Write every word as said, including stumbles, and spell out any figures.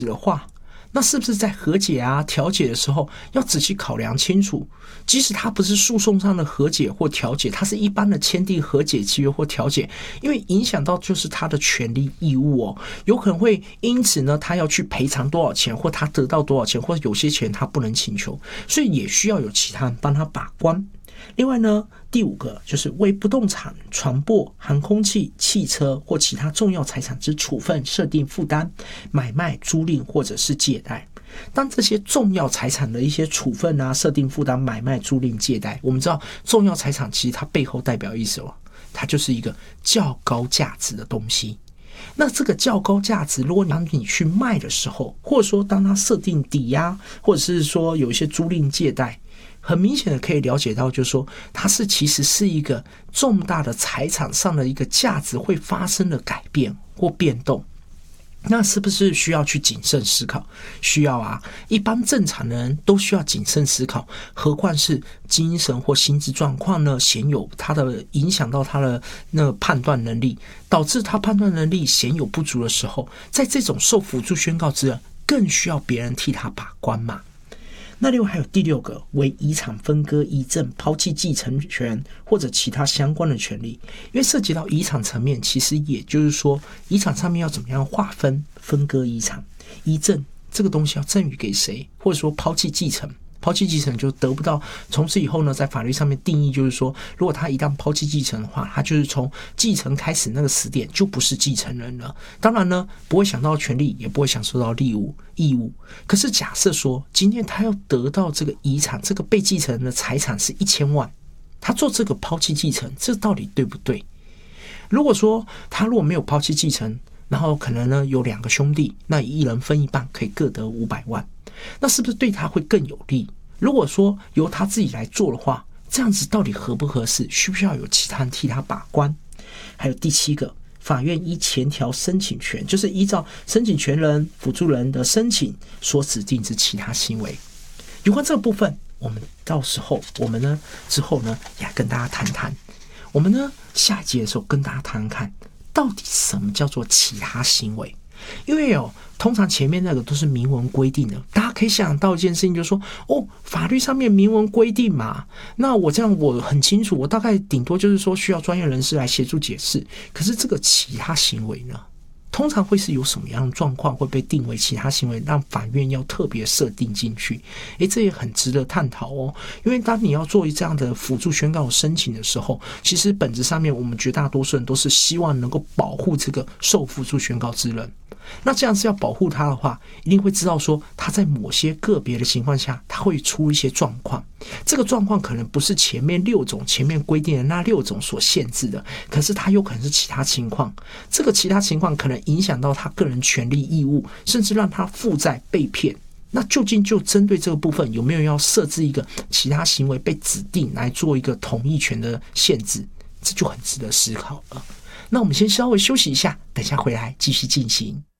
的话，那是不是在和解啊调解的时候要仔细考量清楚，即使它不是诉讼上的和解或调解，它是一般的签订和解契约或调解，因为影响到就是他的权利义务哦，有可能会因此呢他要去赔偿多少钱，或他得到多少钱，或者有些钱他不能请求，所以也需要有其他人帮他把关。另外呢，第五个就是为不动产、船舶、航空器、汽车或其他重要财产之处分设定负担、买卖、租赁或者是借贷。当这些重要财产的一些处分啊、设定负担、买卖、租赁、借贷，我们知道重要财产其实它背后代表意思哦，它就是一个较高价值的东西。那这个较高价值，如果当你去卖的时候，或者说当它设定抵押，或者是说有一些租赁借贷，很明显的可以了解到，就是说它是其实是一个重大的财产上的一个价值会发生的改变或变动。那是不是需要去谨慎思考？需要啊，一般正常的人都需要谨慎思考，何况是精神或心智状况呢？显有他的影响到他的那个判断能力，导致他判断能力显有不足的时候，在这种受辅助宣告之人，更需要别人替他把关嘛。那另外还有第六个，为遗产分割、遗赠、抛弃继承权或者其他相关的权利。因为涉及到遗产层面，其实也就是说，遗产上面要怎么样划分、分割遗产、遗赠这个东西要赠与给谁，或者说抛弃继承。抛弃继承就得不到，从此以后呢，在法律上面定义就是说，如果他一旦抛弃继承的话，他就是从继承开始那个时点就不是继承人了。当然呢，不会享到权利，也不会享受到义务义务。可是假设说，今天他要得到这个遗产，这个被继承人的财产是一千万，他做这个抛弃继承，这到底对不对？如果说他如果没有抛弃继承，然后可能呢有两个兄弟，那一人分一半，可以各得五百万。那是不是对他会更有利？如果说由他自己来做的话，这样子到底合不合适？需不需要有其他人替他把关？还有第七个，法院依前条申请权，就是依照申请权人、辅助人的申请所指定之其他行为。有关这个部分，我们到时候我们呢之后呢也来跟大家谈谈。我们呢下一集的时候跟大家谈谈看，到底什么叫做其他行为？因为哦，通常前面那个都是明文规定的，大家可以想到一件事情，就是说，哦，法律上面明文规定嘛，那我这样我很清楚，我大概顶多就是说需要专业人士来协助解释。可是这个其他行为呢，通常会是有什么样的状况会被定为其他行为，让法院要特别设定进去？诶，这也很值得探讨哦。因为当你要做这样的辅助宣告申请的时候，其实本质上面我们绝大多数人都是希望能够保护这个受辅助宣告之人。那这样是要保护他的话，一定会知道说他在某些个别的情况下，他会出一些状况。这个状况可能不是前面六种前面规定的那六种所限制的，可是他有可能是其他情况。这个其他情况可能影响到他个人权利义务，甚至让他负债被骗。那究竟就针对这个部分，有没有要设置一个其他行为被指定来做一个同意权的限制？这就很值得思考了。那我们先稍微休息一下，等一下回来继续进行。